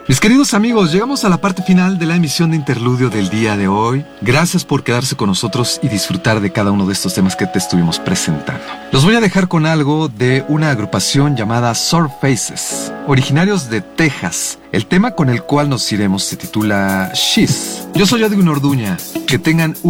Mis queridos amigos, llegamos a la parte final de la emisión de Interludio del día de hoy. Gracias por quedarse con nosotros y disfrutar de cada uno de estos temas que te estuvimos presentando. Los voy a dejar con algo de una agrupación llamada Surfaces, originarios de Texas. El tema con el cual nos iremos se titula She's. Yo soy Edwin Orduña. Que tengan